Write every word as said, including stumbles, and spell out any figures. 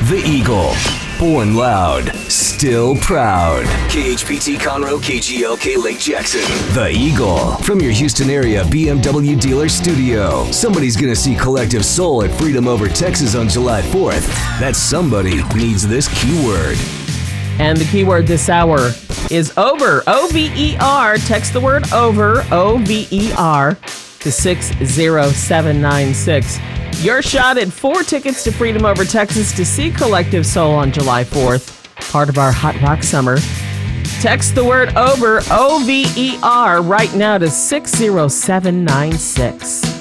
The Eagle. Born loud, still proud. K H P T Conroe, K G L K Lake Jackson. The Eagle. From your Houston area B M W dealer studio. Somebody's gonna see Collective Soul at Freedom Over Texas on July fourth. That somebody needs this keyword. And the keyword this hour is over. O V E R. Text the word over, O V E R, to six zero seven nine six. Your shot at four tickets to Freedom Over Texas to see Collective Soul on July fourth, part of our Hot Rock Summer. Text the word over, O V E R, right now to six zero seven nine six.